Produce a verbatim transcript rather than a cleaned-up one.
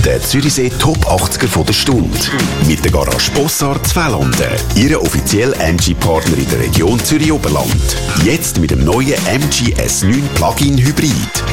Der Zürichsee Top achtziger von der Stunde. Mit der Garage Bossard Zwellanden. Ihre offizielle M G-Partner in der Region Zürich-Oberland. Jetzt mit dem neuen M G S neun Plug-in Hybrid.